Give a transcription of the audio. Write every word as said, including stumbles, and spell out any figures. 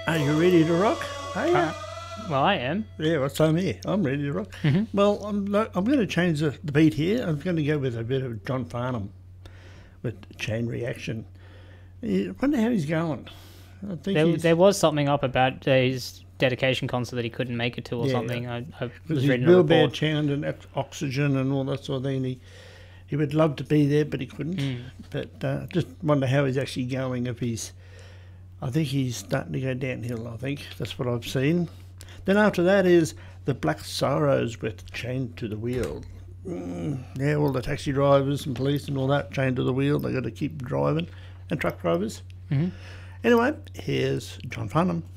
Are you ready to rock? Are you? Uh, well, I am. Yeah, well, same here. I'm ready to rock. Mm-hmm. Well, I'm, lo- I'm going to change the, the beat here. I'm going to go with a bit of John Farnham with Chain Reaction. I wonder how he's going. I think There, he's, there was something up about his dedication concert that he couldn't make it to or Yeah. something. I, I Because was he's reading a Bill Bear report. Chand and Ox- Oxygen and all that sort of thing. He, he would love to be there, but he couldn't. Mm. But uh, just wonder how he's actually going. If he's, I think he's starting to go downhill. I think that's what I've seen. Then after that is the Black Sorrows with Chained to the Wheel. Mm, yeah, all the taxi drivers and police and all that chained to the wheel. They got to keep driving, and truck drivers. Mm-hmm. Anyway, here's John Farnham.